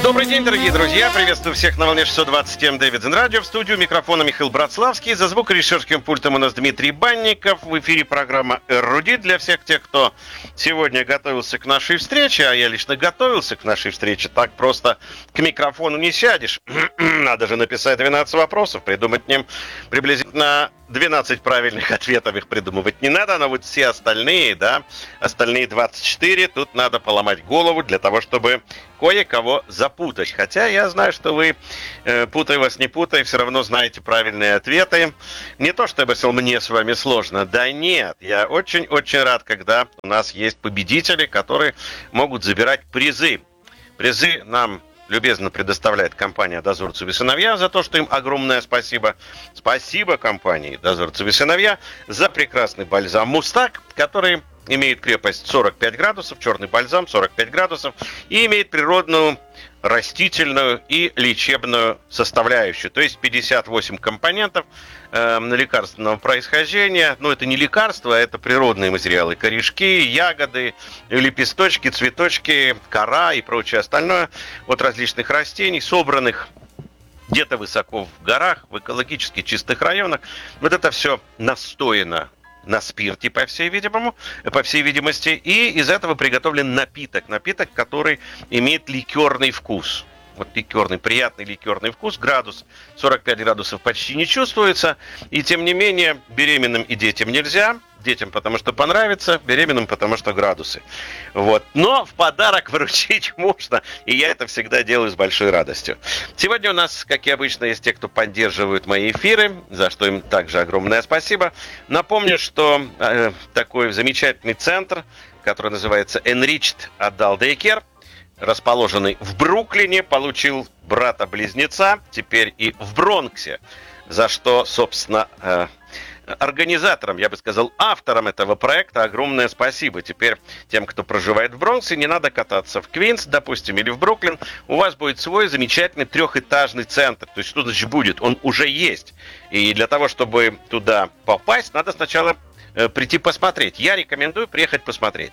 Добрый день, дорогие друзья. Приветствую всех на волне 620 М Дэвидсон Радио. В студию микрофона Михаил Братславский. За звукорежиссерским пультом у нас Дмитрий Банников. В эфире программа «Эрудит» для всех тех, кто сегодня готовился к нашей встрече. А я лично готовился к нашей встрече. Так просто к микрофону не сядешь. Надо же написать 12 вопросов, придумать к ним приблизительно 12 правильных ответов. Их придумывать не надо, но вот все остальные, да, остальные 24, тут надо поломать голову для того, чтобы кое-кого запутать. Хотя я знаю, что вы, путай вас не путай, все равно знаете правильные ответы. Не то, чтобы мне с вами сложно. Да нет, я очень-очень рад, когда у нас есть победители, которые могут забирать призы. Призы нам любезно предоставляет компания «Дозорцев и сыновья», за то, что им огромное спасибо. Спасибо компании «Дозорцев и сыновья» за прекрасный бальзам «Мустак», который имеет крепость 45 градусов, черный бальзам 45 градусов, и имеет природную, растительную и лечебную составляющую. То есть 58 компонентов лекарственного происхождения. Но это не лекарства, это природные материалы. Корешки, ягоды, лепесточки, цветочки, кора и прочее остальное от различных растений, собранных где-то высоко в горах, в экологически чистых районах. Вот это все настояно на спирте, по всей видимости, и из этого приготовлен напиток, который имеет ликерный вкус. Вот ликерный, приятный ликерный вкус, градус 45 градусов почти не чувствуется, и тем не менее беременным и детям нельзя. Детям потому что понравится, беременным потому что градусы. Вот. Но в подарок вручить можно, и я это всегда делаю с большой радостью. Сегодня у нас, как и обычно, есть те, кто поддерживают мои эфиры, за что им также огромное спасибо. Напомню, что такой замечательный центр, который называется Enriched Adult Daycare, расположенный в Бруклине, получил брата-близнеца, теперь и в Бронксе, за что, собственно, организаторам, я бы сказал, авторам этого проекта огромное спасибо. Теперь тем, кто проживает в Бронксе, не надо кататься в Квинс, допустим, или в Бруклин. У вас будет свой замечательный трехэтажный центр. То есть, что значит будет? Он уже есть. И для того, чтобы туда попасть, надо сначала прийти посмотреть. Я рекомендую приехать посмотреть.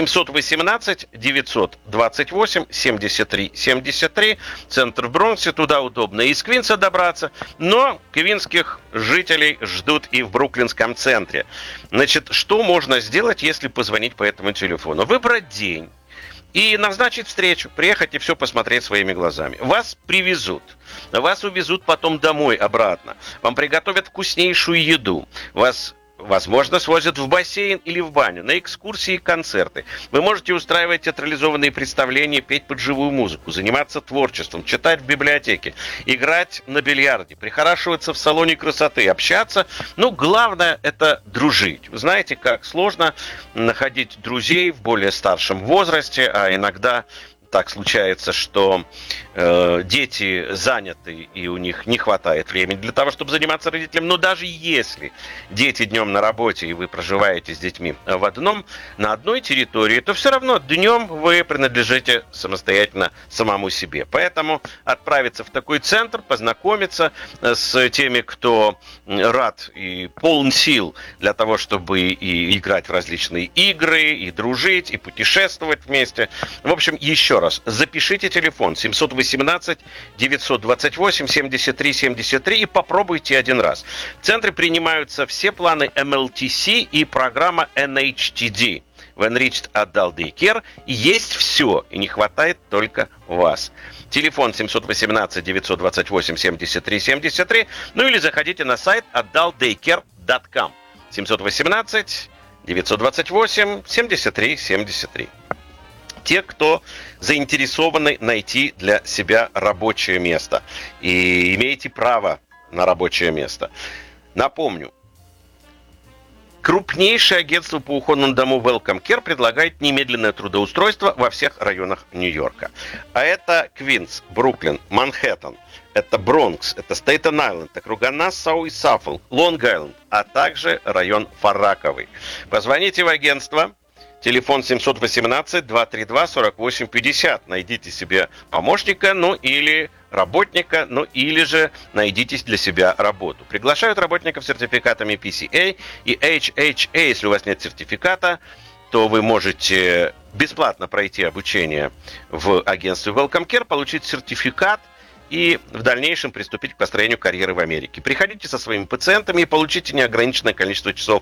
700-18-928-73-73. Центр в Бронксе. Туда удобно из Квинса добраться. Но квинских жителей ждут и в бруклинском центре. Значит, что можно сделать, если позвонить по этому телефону? Выбрать день и назначить встречу, приехать и все посмотреть своими глазами. Вас привезут, вас увезут потом домой обратно. Вам приготовят вкуснейшую еду. Вас, возможно, свозят в бассейн или в баню, на экскурсии и концерты. Вы можете устраивать театрализованные представления, петь под живую музыку, заниматься творчеством, читать в библиотеке, играть на бильярде, прихорашиваться в салоне красоты, общаться. Ну, главное – это дружить. Вы знаете, как сложно находить друзей в более старшем возрасте, а иногда так случается, что дети заняты, и у них не хватает времени для того, чтобы заниматься родителям. Но даже если дети днем на работе, и вы проживаете с детьми на одной территории, то все равно днем вы принадлежите самостоятельно самому себе. Поэтому отправиться в такой центр, познакомиться с теми, кто рад и полон сил для того, чтобы и играть в различные игры, и дружить, и путешествовать вместе. В общем, еще раз, запишите телефон 718-928-73-73 и попробуйте один раз. В центре принимаются все планы MLTC и программа NHTD в Enriched Adult Daycare. И есть все, и не хватает только вас. Телефон 718-928-73-73, ну или заходите на сайт adultdaycare.com 718-928-73-73. Те, кто заинтересованы найти для себя рабочее место. И имеете право на рабочее место. Напомню, крупнейшее агентство по уходу на дому Welcome Care предлагает немедленное трудоустройство во всех районах Нью-Йорка. А это Квинс, Бруклин, Манхэттен, это Бронкс, это Стейтен-Айленд, округа Нассау и Саффолк, Лонг-Айленд, а также район Фарраковый. Позвоните в агентство. Телефон 718-232-4850. Найдите себе помощника, ну или работника, ну или же найдите для себя работу. Приглашают работников с сертификатами PCA и HHA. Если у вас нет сертификата, то вы можете бесплатно пройти обучение в агентстве Welcome Care, получить сертификат и в дальнейшем приступить к построению карьеры в Америке. Приходите со своими пациентами и получите неограниченное количество часов.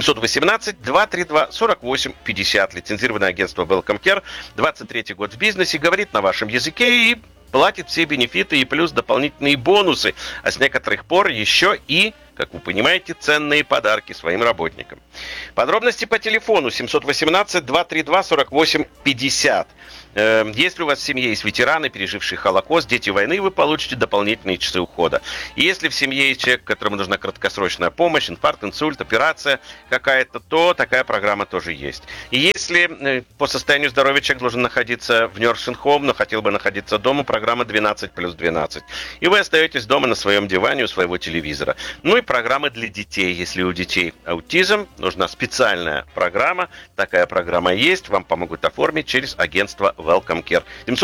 718-232-48-50. Лицензированное агентство Welcome Care. 23-й год в бизнесе. Говорит на вашем языке и платит все бенефиты и плюс дополнительные бонусы. А с некоторых пор еще и, как вы понимаете, ценные подарки своим работникам. Подробности по телефону 718-232-48-50. Если у вас в семье есть ветераны, пережившие Холокост, дети войны, вы получите дополнительные часы ухода. И если в семье есть человек, которому нужна краткосрочная помощь, инфаркт, инсульт, операция какая-то, то такая программа тоже есть. И если по состоянию здоровья человек должен находиться в nursing home, но хотел бы находиться дома, программа 12+12. И вы остаетесь дома на своем диване у своего телевизора. Ну и программы для детей. Если у детей аутизм, нужна специальная программа. Такая программа есть. Вам помогут оформить через агентство Welcome Care.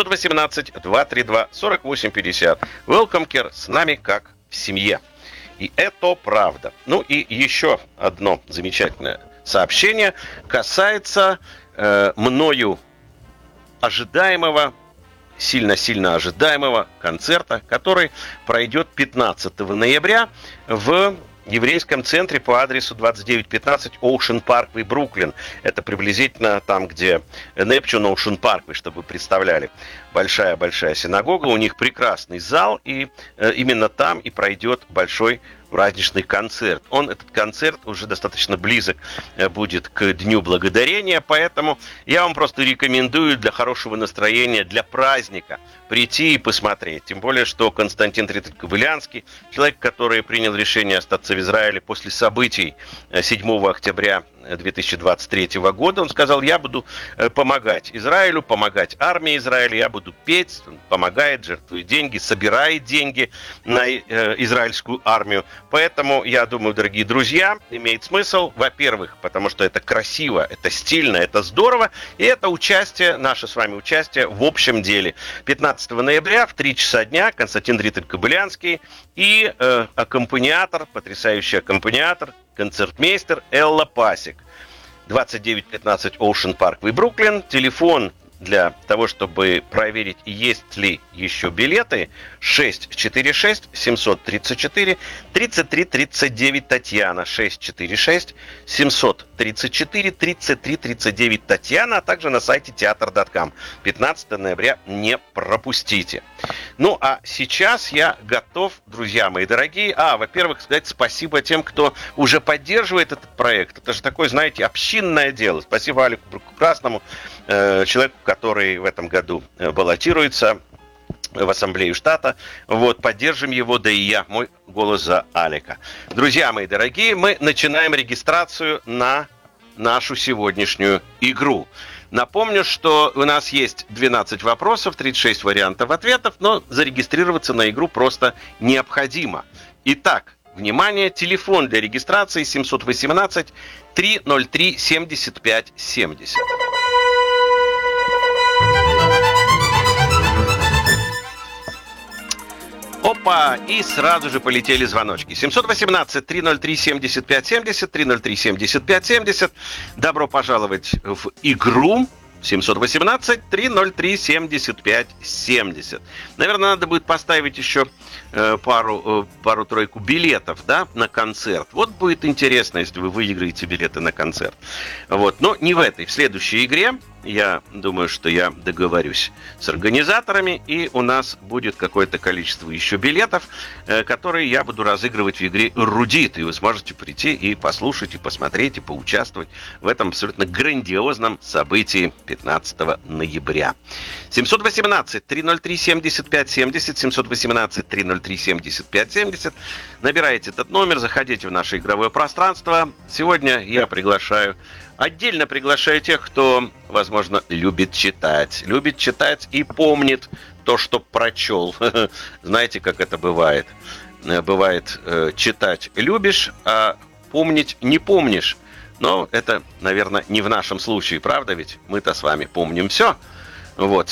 718-232-48-50. Welcome Care, с нами как в семье. И это правда. Ну и еще одно замечательное сообщение касается мною ожидаемого, сильно-сильно ожидаемого концерта, который пройдет 15 ноября в еврейском центре по адресу 2915 Ocean Parkway, Бруклин. Это приблизительно там, где Neptune Ocean Parkway, чтобы вы представляли. Большая-большая синагога, у них прекрасный зал, и именно там и пройдет большой праздничный концерт. Этот концерт уже достаточно близок будет к Дню Благодарения, поэтому я вам просто рекомендую для хорошего настроения, для праздника прийти и посмотреть. Тем более, что Константин Тритович-Ковылянский, человек, который принял решение остаться в Израиле после событий 7 октября 2023 года, он сказал: я буду помогать Израилю, помогать армии Израиля, я буду петь, он помогает, жертвует деньги, собирает деньги на израильскую армию. Поэтому, я думаю, дорогие друзья, имеет смысл, во-первых, потому что это красиво, это стильно, это здорово, и это участие, наше с вами участие в общем деле. 15 ноября в 3 часа дня Константин Тритович-Ковылянский и аккомпаниатор, потрясающий аккомпаниатор, концертмейстер Элла Пасик. 2915 Ocean Parkway, Бруклин. Телефон для того, чтобы проверить, есть ли еще билеты, 646-734-3339 Татьяна. 646-734-3339 Татьяна, а также на сайте театр.ком. 15 ноября не пропустите. Ну, а сейчас я готов, друзья мои дорогие, во-первых, сказать спасибо тем, кто уже поддерживает этот проект. Это же такое, знаете, общинное дело. Спасибо Алику Красному, человеку, который в этом году баллотируется в Ассамблею штата. Вот, поддержим его, да и я, мой голос за Алика. Друзья мои дорогие, мы начинаем регистрацию на нашу сегодняшнюю игру. Напомню, что у нас есть 12 вопросов, 36 вариантов ответов, но зарегистрироваться на игру просто необходимо. Итак, внимание, телефон для регистрации 718-303-75-70. Опа! И сразу же полетели звоночки. 718-303-75-70, 303-75-70. Добро пожаловать в игру. 718-303-75-70. Наверное, надо будет поставить еще пару-тройку билетов, да, на концерт. Вот будет интересно, если вы выиграете билеты на концерт. Вот. Но не в этой, в следующей игре. Я думаю, что я договорюсь с организаторами, и у нас будет какое-то количество еще билетов, которые я буду разыгрывать в игре «Эрудит». И вы сможете прийти и послушать, и посмотреть, и поучаствовать в этом абсолютно грандиозном событии 15 ноября. 718-303-75-70, 718-303-75-70. Набирайте этот номер, заходите в наше игровое пространство. Сегодня я отдельно приглашаю тех, кто, возможно, любит читать и помнит то, что прочел. Знаете, как это бывает? Бывает, читать любишь, а помнить не помнишь. Но это, наверное, не в нашем случае, правда ведь? Мы-то с вами помним все. Вот,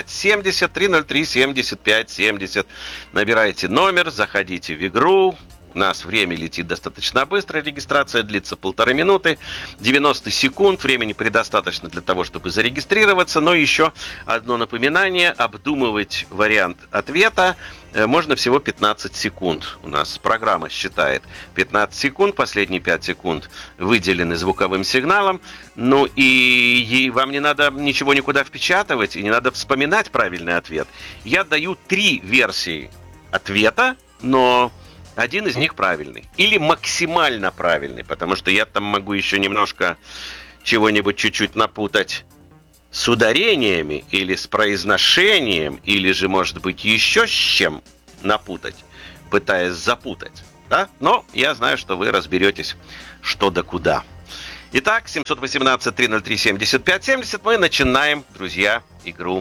718-303-75-70, 303-75-70. Набирайте номер, заходите в игру. У нас время летит достаточно быстро, регистрация длится 1,5 минуты, 90 секунд, времени предостаточно для того, чтобы зарегистрироваться, но еще одно напоминание, обдумывать вариант ответа можно всего 15 секунд. У нас программа считает 15 секунд, последние 5 секунд выделены звуковым сигналом, ну и вам не надо ничего никуда впечатывать, и не надо вспоминать правильный ответ. Я даю 3 версии ответа, но один из них правильный. Или максимально правильный, потому что я там могу еще немножко чего-нибудь чуть-чуть напутать с ударениями, или с произношением, или же, может быть, еще с чем напутать, пытаясь запутать. Да? Но я знаю, что вы разберетесь что да куда. Итак, 718-303-75-70. Мы начинаем, друзья, игру.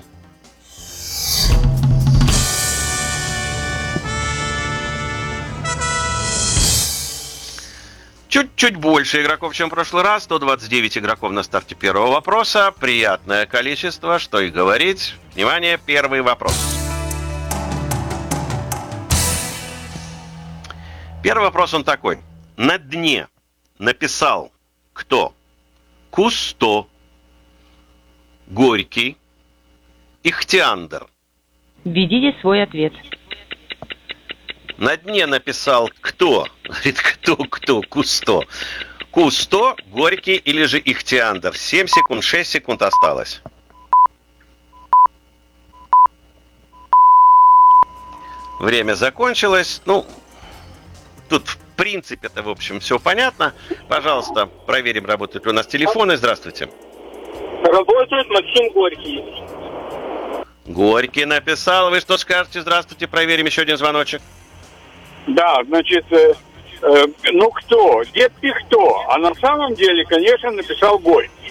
Чуть-чуть больше игроков, чем в прошлый раз. 129 игроков на старте первого вопроса. Приятное количество, что и говорить. Внимание, первый вопрос. Первый вопрос он такой. На дне написал кто? Кусто, Горький, Ихтиандр. Введите свой ответ. На дне написал кто? Говорит, кто? Кусто. Кусто, Горький или же Ихтиандр? 7 секунд, 6 секунд осталось. Время закончилось. Ну, тут в принципе-то, в общем, все понятно. Пожалуйста, проверим, работают ли у нас телефоны. Здравствуйте. Работает Максим Горький. Горький написал. Вы что скажете? Здравствуйте, проверим еще один звоночек. Да, значит, ну кто? Дед Пихто. А на самом деле, конечно, написал Горький.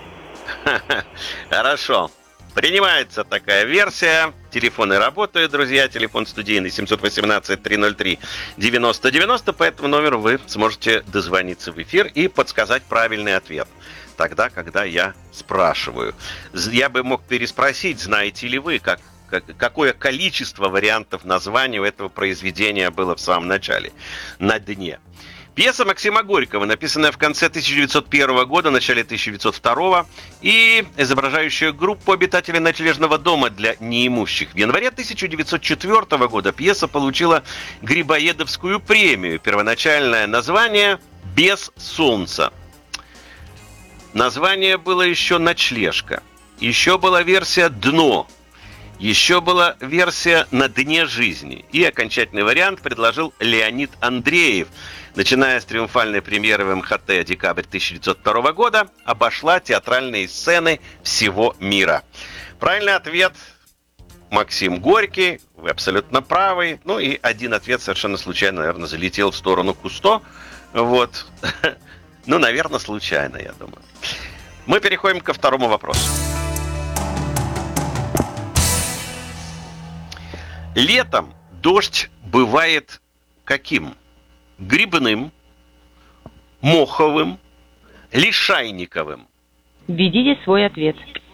Хорошо. Принимается такая версия. Телефоны работают, друзья. Телефон студийный 718-303-90-90. По этому номеру вы сможете дозвониться в эфир и подсказать правильный ответ. Тогда, когда я спрашиваю. Я бы мог переспросить, знаете ли вы, какое количество вариантов названия у этого произведения было в самом начале. На дне. Пьеса Максима Горького, написанная в конце 1901 года, начале 1902, и изображающая группу обитателей ночлежного дома для неимущих. В январе 1904 года пьеса получила Грибоедовскую премию. Первоначальное название «Без солнца». Название было еще «Ночлежка». Еще была версия «Дно». Еще была версия «На дне жизни». И окончательный вариант предложил Леонид Андреев. Начиная с триумфальной премьеры в МХТ декабрь 1902 года, обошла театральные сцены всего мира. Правильный ответ Максим Горький. Вы абсолютно правы. Ну и один ответ совершенно случайно, наверное, залетел в сторону Кусто. Вот. Ну, наверное, случайно, я думаю. Мы переходим ко второму вопросу. Летом дождь бывает каким? Грибным, моховым, лишайниковым. Введите свой ответ.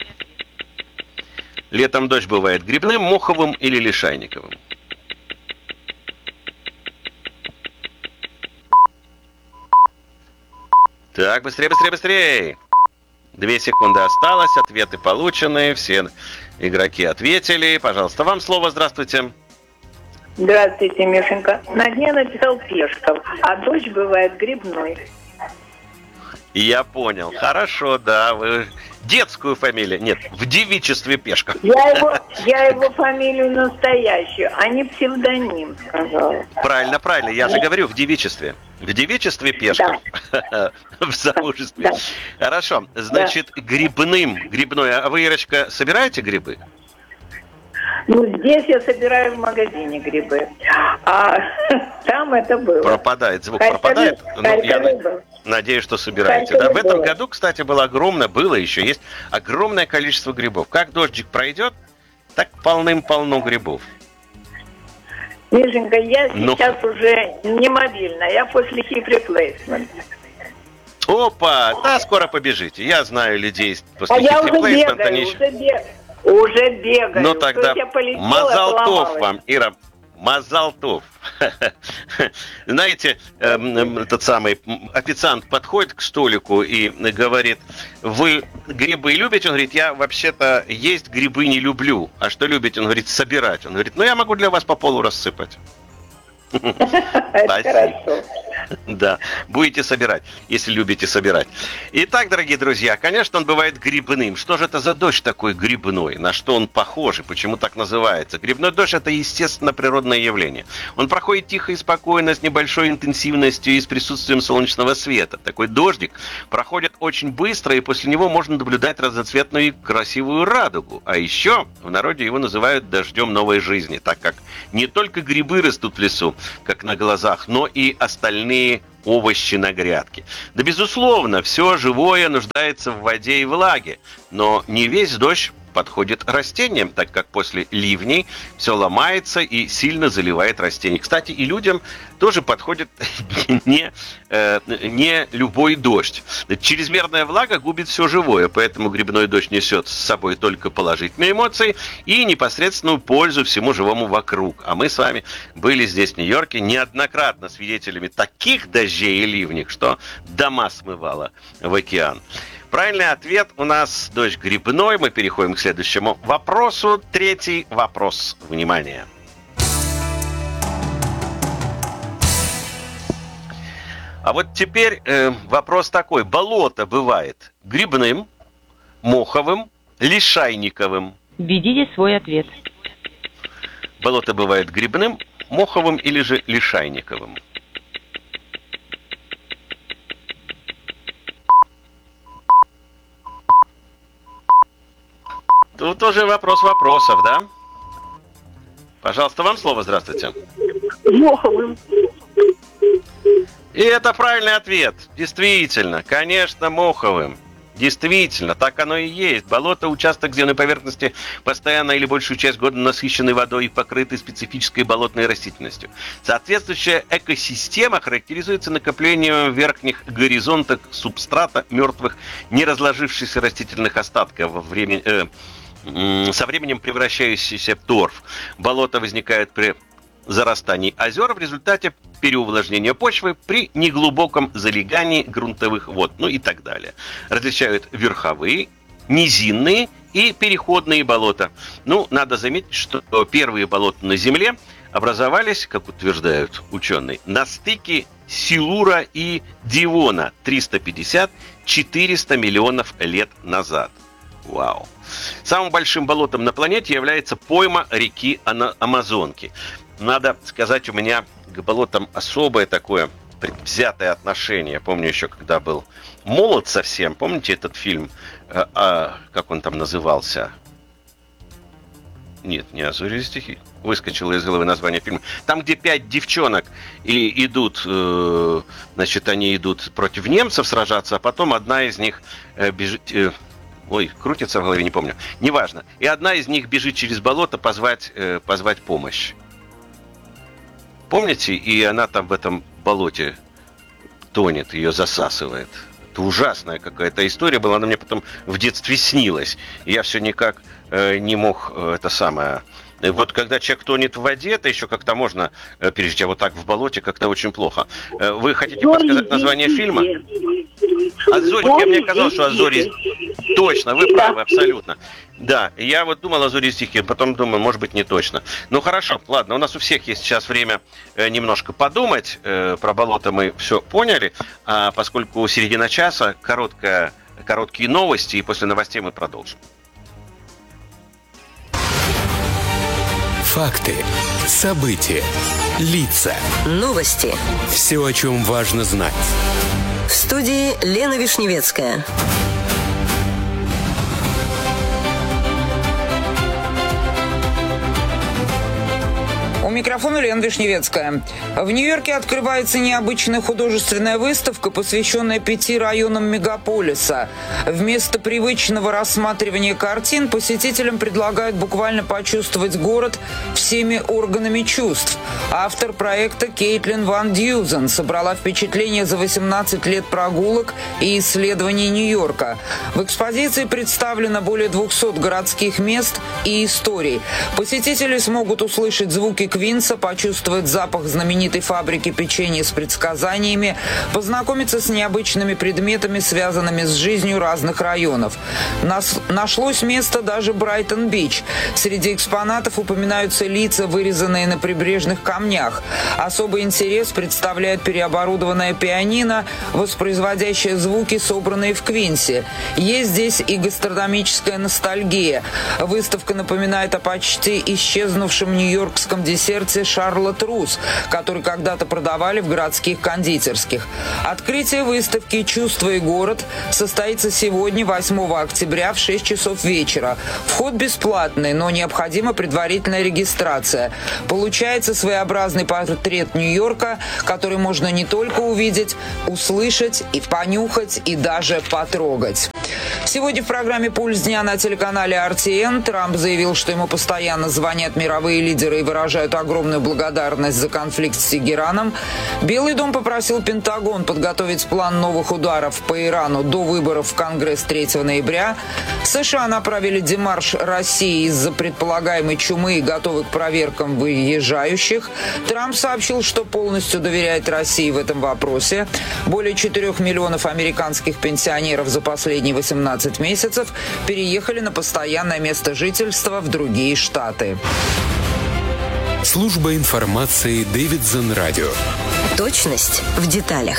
Летом дождь бывает грибным, моховым или лишайниковым. Так, быстрее. 2 секунды осталось, ответы получены, все игроки ответили. Пожалуйста, вам слово, здравствуйте. Здравствуйте, Мишенька. На дне написал Пешков, а дождь бывает грибной. Я понял. Хорошо, да. Вы детскую фамилию. Нет, в девичестве Пешков. Я его фамилию настоящую, а не псевдоним сказала. Правильно. Я же говорю в девичестве. В девичестве Пешков. Да. В замужестве. Да. Хорошо. Значит, да. Грибной. А вы, Ирочка, собираете грибы? Ну, здесь я собираю в магазине грибы. А там это было. Пропадает, звук пропадает. Ну, я надеюсь, что собираете. Да, в этом году, кстати, было еще есть огромное количество грибов. Как дождик пройдет, так полным-полно грибов. Мишенька, я сейчас уже не мобильна. Я после хип-реплейсмента. Опа! Да, скоро побежите. Я знаю людей после хип-реплейсмента. Уже бегаю. Ну тогда мазалтов вам, Ира. Мазалтов. Знаете, этот самый официант подходит к столику и говорит: вы грибы любите? Он говорит: я вообще-то есть грибы не люблю. А что любите? Он говорит: собирать. Он говорит: ну я могу для вас по полу рассыпать. Хорошо. Да, будете собирать, если любите собирать. Итак, дорогие друзья, конечно, он бывает грибным. Что же это за дождь такой грибной? На что он похож и почему так называется? Грибной дождь – это, естественно, природное явление. Он проходит тихо и спокойно, с небольшой интенсивностью и с присутствием солнечного света. Такой дождик проходит очень быстро, и после него можно наблюдать разноцветную и красивую радугу. А еще в народе его называют дождем новой жизни, так как не только грибы растут в лесу, как на глазах, но и остальные овощи на грядке. Да, безусловно, все живое нуждается в воде и влаге, но не весь дождь подходит растениям, так как после ливней все ломается и сильно заливает растения. Кстати, и людям тоже подходит не любой дождь. Чрезмерная влага губит все живое, поэтому грибной дождь несет с собой только положительные эмоции и непосредственную пользу всему живому вокруг. А мы с вами были здесь, в Нью-Йорке, неоднократно свидетелями таких дождей и ливней, что дома смывало в океан. Правильный ответ у нас дождь грибной. Мы переходим к следующему вопросу. Третий вопрос. Внимание. А вот теперь вопрос такой. Болото бывает грибным, моховым, лишайниковым. Введите свой ответ. Болото бывает грибным, моховым или же лишайниковым. Тут тоже вопрос вопросов, да? Пожалуйста, вам слово. Здравствуйте. Моховым. И это правильный ответ. Действительно, конечно, моховым. Действительно, так оно и есть. Болото – участок земной поверхности, постоянно или большую часть года насыщенной водой и покрытый специфической болотной растительностью. Соответствующая экосистема характеризуется накоплением в верхних горизонтах субстрата мертвых, не разложившихся растительных остатков со временем превращающийся в торф. Болото возникает при зарастании озер в результате переувлажнения почвы при неглубоком залегании грунтовых вод, ну и так далее. Различают верховые, низинные и переходные болота. Ну, надо заметить, что первые болота на Земле образовались, как утверждают ученые, на стыке Силура и Дивона 350-400 миллионов лет назад. Вау! Самым большим болотом на планете является пойма реки Амазонки. Надо сказать, у меня к болотам особое такое предвзятое отношение. Помню еще, когда был молод совсем. Помните этот фильм? Как он там назывался? Нет, не «Азори стихи». Выскочило из головы название фильма. Там, где 5 девчонок и идут, значит, они идут против немцев сражаться, а потом одна из них бежит... крутится в голове, не помню. Неважно. И одна из них бежит через болото позвать помощь. Помните? И она там в этом болоте тонет, ее засасывает. Это ужасная какая-то история была. Она мне потом в детстве снилась. И я все никак не мог это самое... Вот когда человек тонет в воде, это еще как-то можно пережить, а вот так в болоте как-то очень плохо. Вы хотите подсказать название фильма? «Азори». Мне казалось, что «Азори». Точно, вы правы, абсолютно. Да, я вот думал «Азори стихи», потом думаю, может быть, не точно. Ну, хорошо, ладно, у нас у всех есть сейчас время немножко подумать. Про болото мы все поняли, а поскольку середина часа, короткие новости, и после новостей мы продолжим. Факты, события, лица. Новости. Все, о чем важно знать. В студии Лена Вишневецкая. У микрофона Лена Вишневецкая. В Нью-Йорке открывается необычная художественная выставка, посвященная 5 районам мегаполиса. Вместо привычного рассматривания картин посетителям предлагают буквально почувствовать город всеми органами чувств. Автор проекта Кейтлин Ван Дьюзен собрала впечатления за 18 лет прогулок и исследований Нью-Йорка. В экспозиции представлено более 200 городских мест и историй. Посетители смогут услышать звуки квинтета Квинса, почувствовать запах знаменитой фабрики печенья с предсказаниями, познакомиться с необычными предметами, связанными с жизнью разных районов. Нашлось место даже Брайтон-Бич. Среди экспонатов упоминаются лица, вырезанные на прибрежных камнях. Особый интерес представляет переоборудованная пианино, воспроизводящее звуки, собранные в Квинсе. Есть здесь и гастрономическая ностальгия. Выставка напоминает о почти исчезнувшем нью-йоркском десерте «Шарлотт Рус», который когда-то продавали в городских кондитерских. Открытие выставки «Чувство и город» состоится сегодня, 8 октября, в 6 часов вечера. Вход бесплатный, но необходима предварительная регистрация. Получается своеобразный портрет Нью-Йорка, который можно не только увидеть, услышать, и понюхать, и даже потрогать. Сегодня в программе «Пульс дня» на телеканале RTN Трамп заявил, что ему постоянно звонят мировые лидеры и выражают огромную благодарность за конфликт с Тегераном. Белый дом попросил Пентагон подготовить план новых ударов по Ирану до выборов в Конгресс 3 ноября. США направили демарш России из-за предполагаемой чумы и готовы к проверкам выезжающих. Трамп сообщил, что полностью доверяет России в этом вопросе. Более 4 миллионов американских пенсионеров за последние 18 месяцев переехали на постоянное место жительства в другие штаты. Служба информации Дэвидсон Радио. Точность в деталях.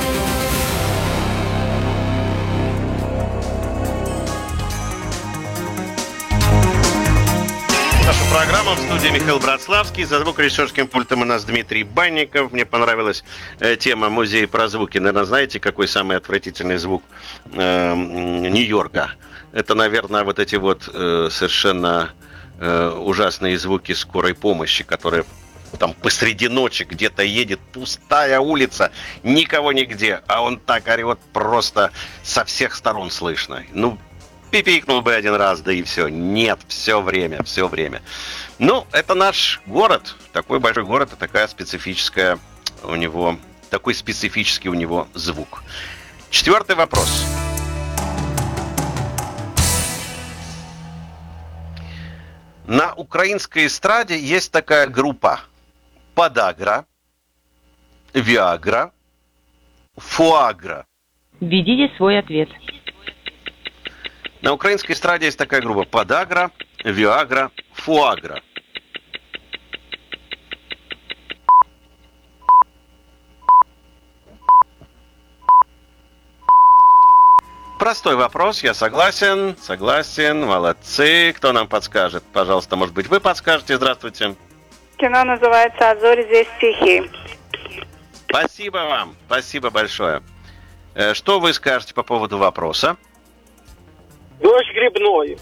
Наша программа, в студии Михаил Братславский. За звукорежиссерским пультом у нас Дмитрий Банников. Мне понравилась тема «Музей про звуки». Наверное, знаете, какой самый отвратительный звук Нью-Йорка? Это, наверное, вот эти вот совершенно ужасные звуки скорой помощи, которые там посреди ночи где-то едет, пустая улица, никого нигде, а он так орет, просто со всех сторон слышно. Ну, пипикнул бы один раз, да и все. Нет, все время. Ну, это наш город, такой большой город, и такая специфическая у него, такой специфический у него звук. 4-й вопрос. На украинской эстраде есть такая группа: Подагра, Виагра, Фуагра. Введите свой ответ. На украинской эстраде есть такая группа: Подагра, Виагра, Фуагра. Простой вопрос, я согласен, молодцы. Кто нам подскажет? Пожалуйста, может быть, вы подскажете. Здравствуйте. Кино называется «А зори здесь тихие». Спасибо вам, спасибо большое. Что вы скажете по поводу вопроса? Дождь грибной.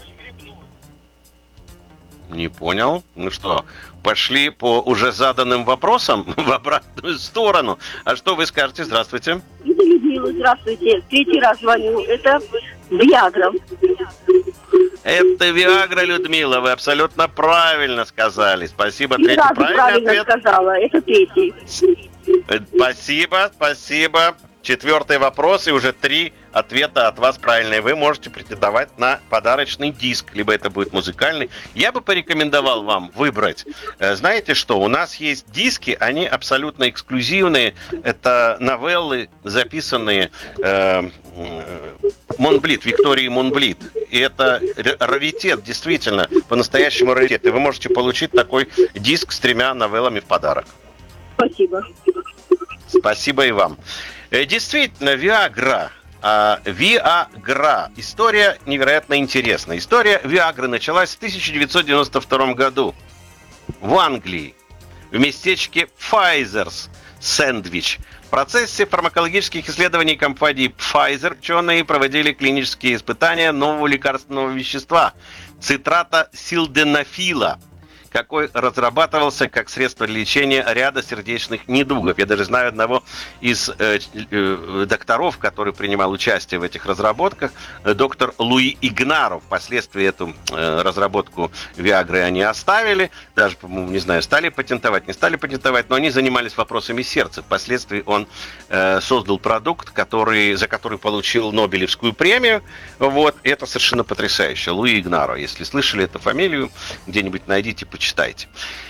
Не понял. Ну что, пошли по уже заданным вопросам в обратную сторону. А что вы скажете? Здравствуйте. Это Людмила, здравствуйте. 3-й раз звоню. Это Виагра. Это Виагра, Людмила. Вы абсолютно правильно сказали. Спасибо. 3 раза правильно ответ. сказала. Это 3-й. Спасибо. 4-й вопрос, и уже 3 ответа от вас правильные. Вы можете претендовать на подарочный диск, либо это будет музыкальный. Я бы порекомендовал вам выбрать. Знаете что? У нас есть диски, они абсолютно эксклюзивные. Это новеллы, записанные Монблит, Виктории Монблит. И это раритет, действительно, по-настоящему раритет. И вы можете получить такой диск с 3 новеллами в подарок. Спасибо. Спасибо и вам. Действительно, Виагра. История невероятно интересная. История Виагры началась в 1992 году в Англии, в местечке Pfizer's Sandwich. В процессе фармакологических исследований компании Pfizer ученые проводили клинические испытания нового лекарственного вещества – цитрата силденафила, какой разрабатывался как средство для лечения ряда сердечных недугов. Я даже знаю одного из докторов, который принимал участие в этих разработках, доктор Луи Игнаро. Впоследствии эту разработку Виагры они оставили, даже, по-моему, не знаю, стали патентовать, не стали патентовать, но они занимались вопросами сердца. Впоследствии он создал продукт, за который получил Нобелевскую премию. Вот, и это совершенно потрясающе. Луи Игнаро. Если слышали эту фамилию, где-нибудь найдите, почитайте.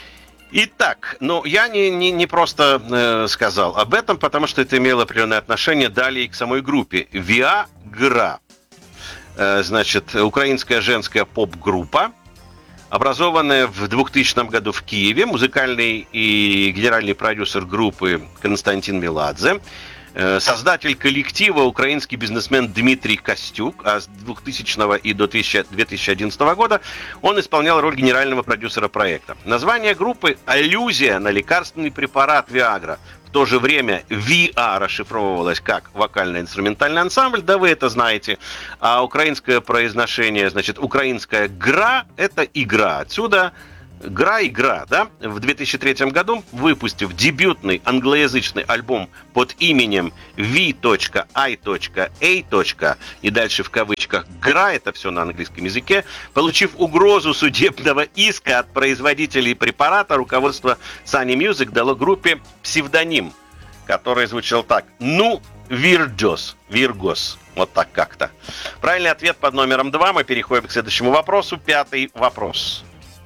Итак, ну, я не просто сказал об этом, потому что это имело определенное отношение далее к самой группе. Viagra. Значит, украинская женская поп-группа, образованная в 2000 году в Киеве. Музыкальный и генеральный продюсер группы Константин Меладзе. Создатель коллектива украинский бизнесмен Дмитрий Костюк, а с 2000 и до 2011 года он исполнял роль генерального продюсера проекта. Название группы – аллюзия на лекарственный препарат Viagra. В то же время VIA расшифровывалось как вокально-инструментальный ансамбль, да вы это знаете, а украинское произношение, значит, украинская «гра» – это игра. Отсюда игра, да? В 2003 году, выпустив дебютный англоязычный альбом под именем V.I.A. и дальше в кавычках «гра», это все на английском языке, получив угрозу судебного иска от производителей препарата, руководство Sony Music дало группе псевдоним, который звучал так: «Ну, Виргос». Вот так как-то. Правильный ответ под номером 2. Мы переходим к следующему вопросу. 5-й вопрос.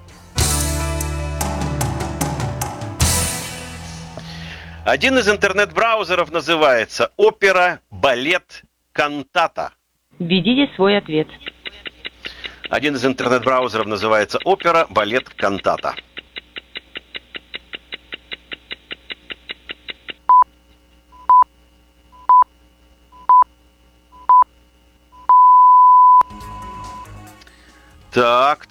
Один из интернет-браузеров называется «Опера, балет, кантата». Введите свой ответ. Один из интернет-браузеров называется «Опера, балет, кантата». Так.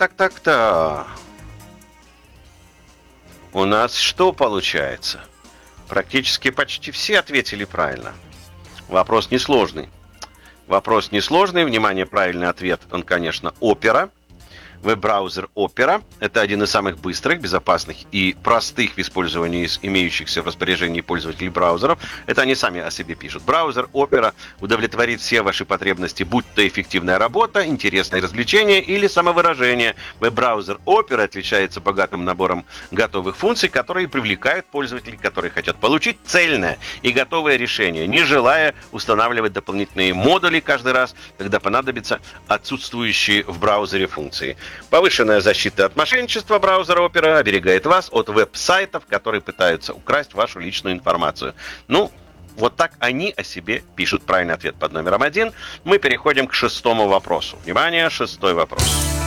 У нас что получается? Практически почти все ответили правильно. Вопрос несложный. Внимание, правильный ответ, он, конечно, Opera. Веб-браузер Opera. Это один из самых быстрых, безопасных и простых в использовании из имеющихся в распоряжении пользователей браузеров. Это они сами о себе пишут. Браузер Opera удовлетворит все ваши потребности, будь то эффективная работа, интересные развлечения или самовыражение. Веб-браузер Opera отличается богатым набором готовых функций, которые привлекают пользователей, которые хотят получить цельное и готовое решение, не желая устанавливать дополнительные модули каждый раз, когда понадобятся отсутствующие в браузере функции. Повышенная защита от мошенничества браузера Opera оберегает вас от веб-сайтов, которые пытаются украсть вашу личную информацию. Ну, вот так они о себе пишут. Правильный ответ под номером 1. Мы переходим к 6-му вопросу. Внимание, 6-й вопрос.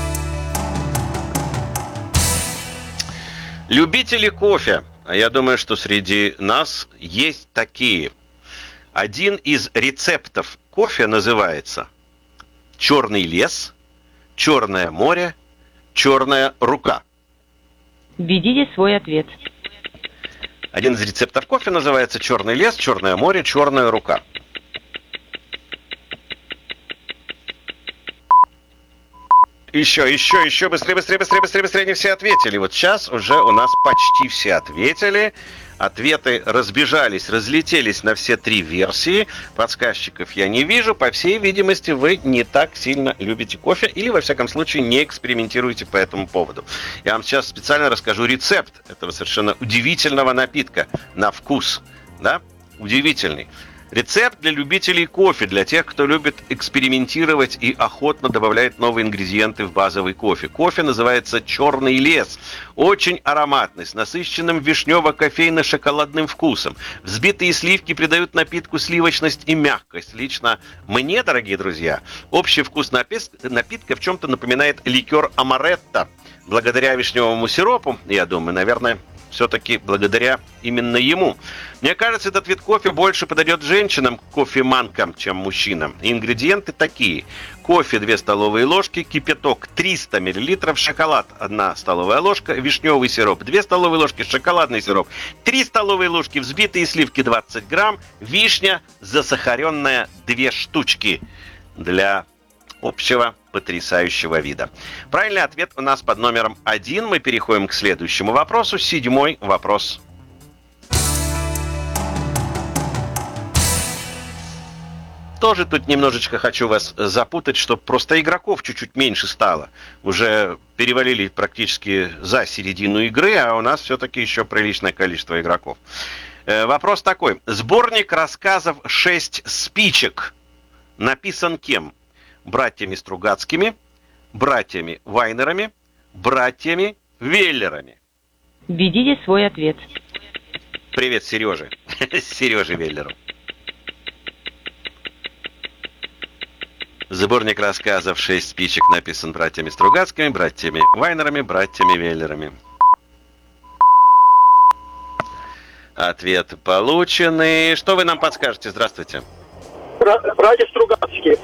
Любители кофе. А я думаю, что среди нас есть такие. Один из рецептов кофе называется «Черный лес», «Черное море», «Черная рука». Введите свой ответ. Один из рецептов кофе называется «Черный лес», «Черное море», «Черная рука». Еще, быстрее, не все ответили. Вот сейчас уже у нас почти все ответили. Ответы разбежались, разлетелись на все 3 версии. Подсказчиков я не вижу. По всей видимости, вы не так сильно любите кофе или, во всяком случае, не экспериментируете по этому поводу. Я вам сейчас специально расскажу рецепт этого совершенно удивительного напитка на вкус. Да? Удивительный. Рецепт для любителей кофе, для тех, кто любит экспериментировать и охотно добавляет новые ингредиенты в базовый кофе. Кофе называется «Черный лес». Очень ароматный, с насыщенным вишнево-кофейно-шоколадным вкусом. Взбитые сливки придают напитку сливочность и мягкость. Лично мне, дорогие друзья, общий вкус напитка в чем-то напоминает ликер амаретто. Благодаря вишневому сиропу, я думаю, наверное, все-таки благодаря именно ему. Мне кажется, этот вид кофе больше подойдет женщинам, кофеманкам, чем мужчинам. Ингредиенты такие. Кофе 2 столовые ложки, кипяток 300 мл, шоколад 1 столовая ложка, вишневый сироп 2 столовые ложки, шоколадный сироп 3 столовые ложки, взбитые сливки 20 грамм, вишня засахаренная 2 штучки для общего потрясающего вида. Правильный ответ у нас под номером 1. Мы переходим к следующему вопросу. 7-й вопрос. Тоже тут немножечко хочу вас запутать, чтобы просто игроков чуть-чуть меньше стало. Уже перевалили практически за середину игры, а у нас все-таки еще приличное количество игроков. Вопрос такой. Сборник рассказов «6 спичек» написан кем? Братьями Стругацкими, братьями Вайнерами, братьями Веллерами. Введите свой ответ. Привет, Сереже. Сереже Веллеру. Сборник рассказов «6 спичек» написан братьями Стругацкими, братьями Вайнерами, братьями Веллерами. Ответ получены. Что вы нам подскажете? Здравствуйте. Братья Стругацкие.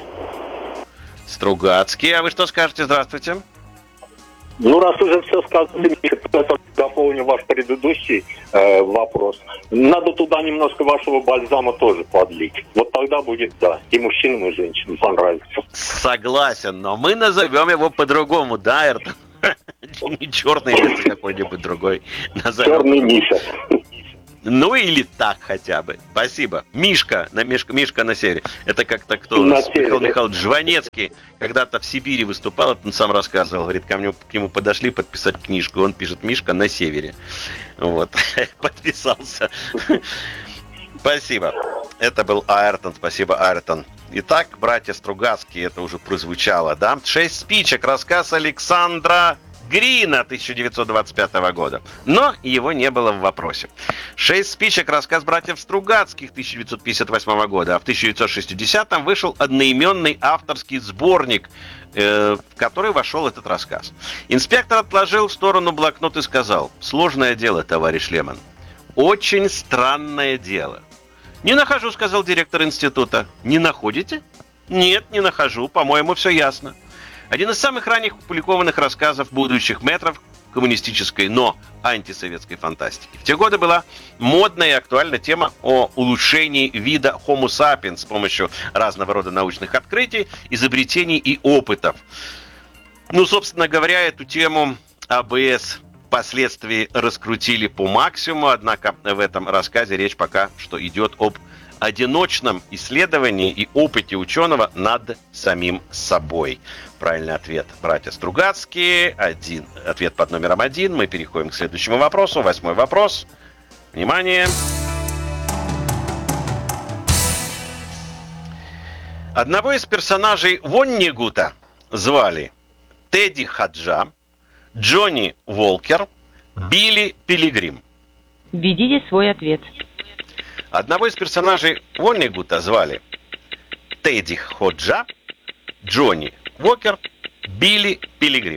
Стругацкие. А вы что скажете? Здравствуйте. Ну, раз уже все сказано, я дополню ваш предыдущий вопрос. Надо туда немножко вашего бальзама тоже подлить. Вот тогда будет, да, и мужчинам, и женщинам понравится. Согласен, но мы назовем его по-другому, да, Эртон? Не черный лес, а какой-нибудь другой. Черный Миша. Ну или так хотя бы. Спасибо. Мишка на севере. Это как-то кто у нас? Михаил Михайлович Жванецкий когда-то в Сибири выступал, он сам рассказывал, говорит, к нему подошли подписать книжку, он пишет «Мишка на севере». Вот. Подписался. Спасибо. Это был Айртон. Спасибо, Айртон. Итак, братья Стругацкие, это уже прозвучало, да? 6 спичек. Рассказ Александра Грина 1925 года. Но его не было в вопросе. 6 спичек. Рассказ братьев Стругацких 1958 года. А в 1960-м вышел одноименный авторский сборник, в который вошел этот рассказ. Инспектор отложил в сторону блокнот и сказал: «Сложное дело, товарищ Лемон. Очень странное дело». «Не нахожу», — сказал директор института. «Не находите?» «Нет, не нахожу. По-моему, все ясно». Один из самых ранних опубликованных рассказов будущих мэтров коммунистической, но антисоветской фантастики. В те годы была модная и актуальна тема о улучшении вида Homo sapiens с помощью разного рода научных открытий, изобретений и опытов. Ну, собственно говоря, эту тему АБС впоследствии раскрутили по максимуму, однако в этом рассказе речь пока что идет об одиночном исследовании и опыте ученого над самим собой. Правильный ответ, братья Стругацкие. Ответ под номером 1. Мы переходим к следующему вопросу. 8-й вопрос. Внимание. Одного из персонажей Воннегута звали Тедди Хаджа, Джонни Уолкер, Билли Пилигрим. Введите свой ответ. Одного из персонажей Воннегута звали Тедди Ходжа, Джонни Уокер, Билли Пилигрим.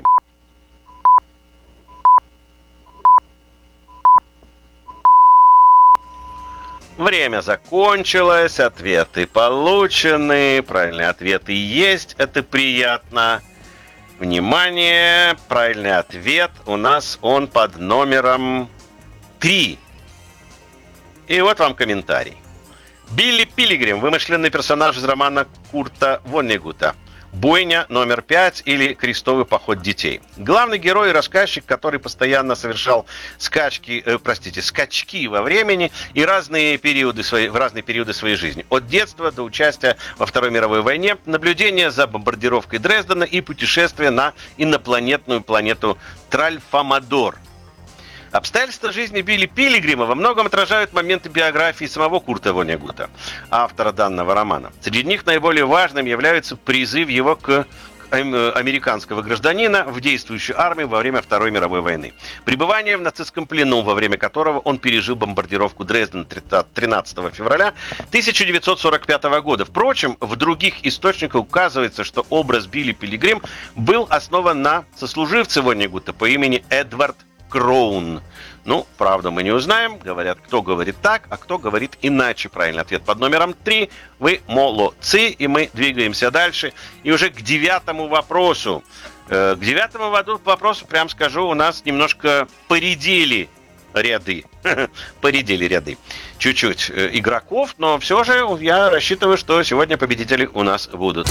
Время закончилось, ответы получены, правильные ответы есть, это приятно. Внимание, правильный ответ у нас он под номером 3. И вот вам комментарий. Билли Пилигрим – вымышленный персонаж из романа Курта Воннегута. «Бойня номер 5» или «Крестовый поход детей». Главный герой и рассказчик, который постоянно совершал скачки во времени и в разные периоды своей жизни. От детства до участия во Второй мировой войне, наблюдения за бомбардировкой Дрездена и путешествия на инопланетную планету Тральфамадор. Обстоятельства жизни Билли Пилигрима во многом отражают моменты биографии самого Курта Воннегута, автора данного романа. Среди них наиболее важным является призыв его к американского гражданина в действующую армию во время Второй мировой войны. Пребывание в нацистском плену, во время которого он пережил бомбардировку Дрездена 13 февраля 1945 года. Впрочем, в других источниках указывается, что образ Билли Пилигрим был основан на сослуживце Воннегута по имени Эдвард Кроун. Ну, правда, мы не узнаем. Говорят, кто говорит так, а кто говорит иначе. Правильный ответ под номером 3. Вы молодцы, и мы двигаемся дальше. И уже к 9-му вопросу. К 9-му вопросу, прям скажу, у нас немножко поредели ряды. Поредели ряды. Чуть-чуть игроков, но все же я рассчитываю, что сегодня победители у нас будут.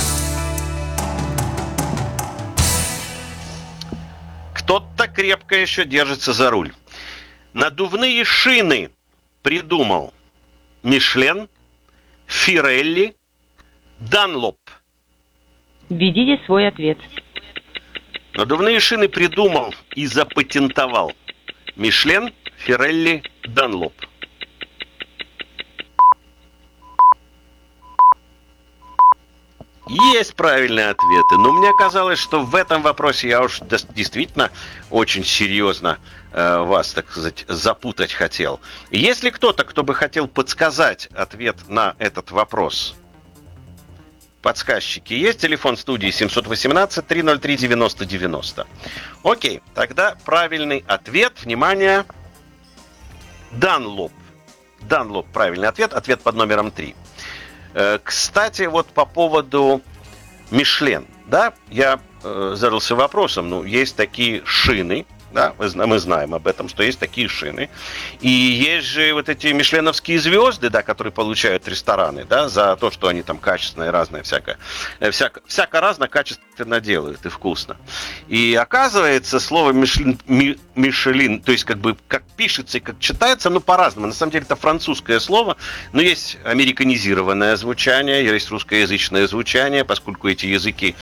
Кто-то крепко еще держится за руль. Надувные шины придумал Мишлен, Фирелли, Данлоп. Введите свой ответ. Надувные шины придумал и запатентовал Мишлен, Фирелли, Данлоп. Есть правильные ответы, но мне казалось, что в этом вопросе я уж действительно очень серьезно вас, так сказать, запутать хотел. Есть ли кто-то, кто бы хотел подсказать ответ на этот вопрос? Подсказчики есть? Телефон студии 718-303-90-90. Окей, тогда правильный ответ. Внимание. Dunlop. Dunlop, правильный ответ. Ответ под номером 3. Кстати, вот по поводу Мишлен, да, я задался вопросом, есть такие шины, да, мы знаем об этом, что есть такие шины, и есть же вот эти мишленовские звезды, да, которые получают рестораны, да, за то, что они там качественные, разные, всяко разно качественно делают и вкусно. И оказывается, слово Мишелин, то есть как пишется и как читается, по-разному. На самом деле это французское слово, но есть американизированное звучание, есть русскоязычное звучание, поскольку эти язык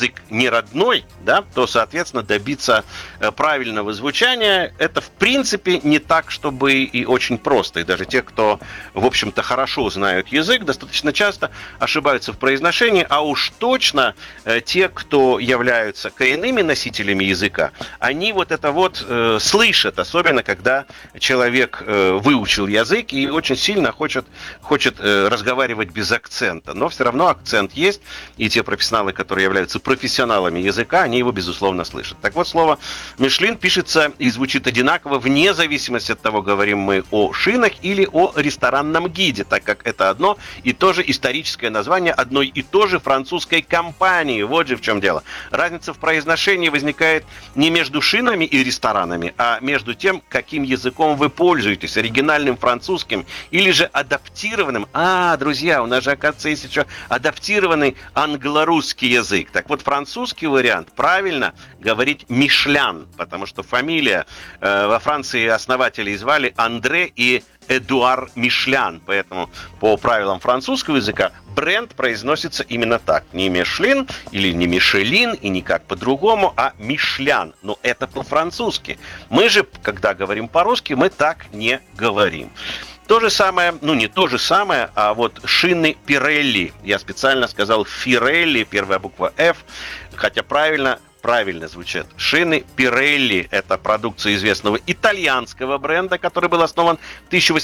не родной, да, то, соответственно, добиться правильного звучания, это в принципе не так, чтобы и очень просто. И даже те, кто, в общем-то, хорошо знают язык, достаточно часто ошибаются в произношении, а уж точно те, кто являются коренными носителями языка, они вот это вот слышат, особенно когда человек выучил язык и очень сильно хочет разговаривать без акцента. Но все равно акцент есть, и те профессионалы, которые являются профессионалами языка, они его, безусловно, слышат. Так вот, слово «Мишлен» пишется и звучит одинаково вне зависимости от того, говорим мы о шинах или о ресторанном гиде, так как это одно и то же историческое название одной и той же французской компании. Вот же в чем дело. Разница в произношении возникает не между шинами и ресторанами, а между тем, каким языком вы пользуетесь, оригинальным французским или же адаптированным. Друзья, у нас же, оказывается, есть еще адаптированный англо-русский язык. Так вот, французский вариант правильно говорить «Мишлян», потому что фамилия во Франции основателей звали Андре и Эдуар Мишлян. Поэтому по правилам французского языка бренд произносится именно так. Не Мишлен или не Мишелин и никак по-другому, а Мишлян. Но это по-французски. Мы же, когда говорим по-русски, мы так не говорим. То же самое, не то же самое, а вот шины Пирелли. Я специально сказал Фирелли, первая буква F, хотя правильно звучат. Шины Пирелли – это продукция известного итальянского бренда, который был основан в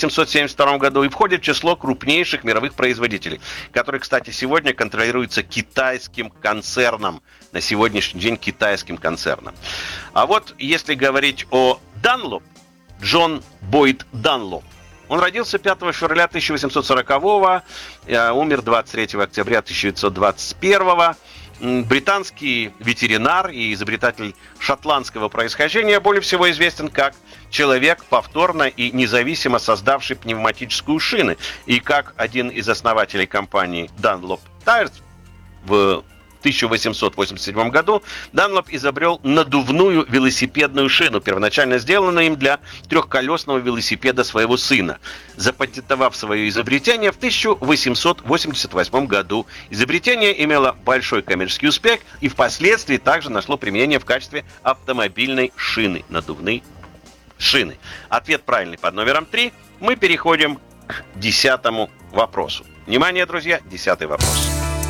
1872 году и входит в число крупнейших мировых производителей, который, кстати, сегодня контролируется китайским концерном. На сегодняшний день китайским концерном. А вот если говорить о Dunlop, Джон Бойд Данлоп, он родился 5 февраля 1840-го, умер 23 октября 1921-го. Британский ветеринар и изобретатель шотландского происхождения, более всего известен как человек, повторно и независимо создавший пневматическую шины, и как один из основателей компании Dunlop Tires в 1887 году Dunlop изобрел надувную велосипедную шину, первоначально сделанную им для трехколесного велосипеда своего сына, запатентовав свое изобретение в 1888 году. Изобретение имело большой коммерческий успех и впоследствии также нашло применение в качестве автомобильной шины, надувной шины. Ответ правильный под номером 3. Мы переходим к 10-му вопросу. Внимание, друзья, 10-й вопрос.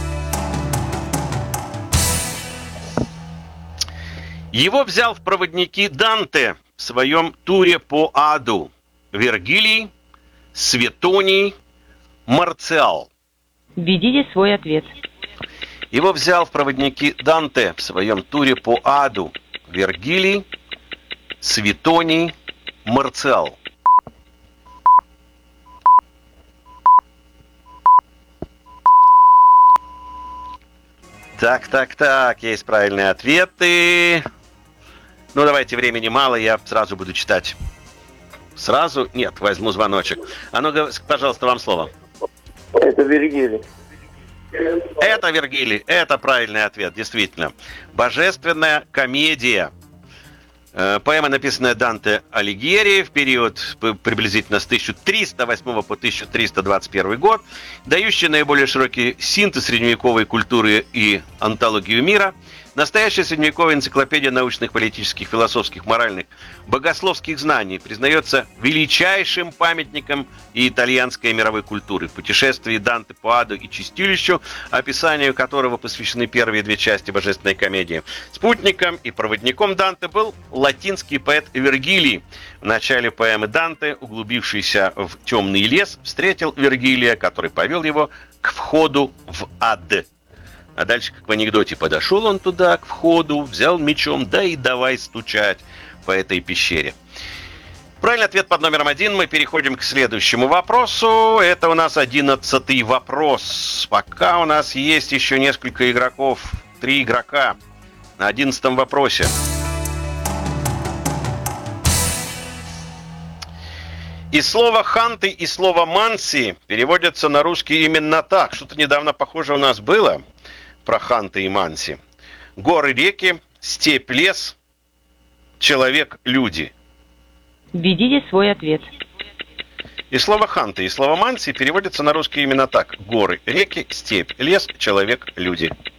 Его взял в проводники Данте в своем туре по аду. Вергилий, Светоний, Марциал. Введите свой ответ. Его взял в проводники Данте в своем туре по аду. Вергилий, Светоний, Марциал. Так, есть правильные ответы. Давайте, времени мало, я сразу буду читать. Сразу? Нет, возьму звоночек. Пожалуйста, вам слово. Это Вергилий. Это Вергилий, это правильный ответ, действительно. Божественная комедия. Поэма, написанная Данте Алигьери в период приблизительно с 1308 по 1321 год, дающая наиболее широкий синтез средневековой культуры и антологию мира, Настоящая средневековая энциклопедия научных, политических, философских, моральных, богословских знаний признается величайшим памятником и итальянской и мировой культуры. В путешествии Данте по аду и чистилищу, описанию которого посвящены первые две части Божественной комедии, спутником и проводником Данте был латинский поэт Вергилий. В начале поэмы Данте, углубившийся в темный лес, встретил Вергилия, который повел его к входу в ад. А дальше, как в анекдоте, подошел он туда, к входу, взял мечом, да и давай стучать по этой пещере. Правильный ответ под номером 1. Мы переходим к следующему вопросу. Это у нас 11-й вопрос. Пока у нас есть еще несколько игроков, 3 игрока на 11-м вопросе. И слово «ханты» и слово «манси» переводятся на русский именно так. Что-то недавно похоже у нас было про ханты и манси. Горы, реки, степь, лес, человек, люди. Введите свой ответ. И слово «ханты» и слово «манси» переводятся на русский именно так. Горы, реки, степь, лес, человек, люди.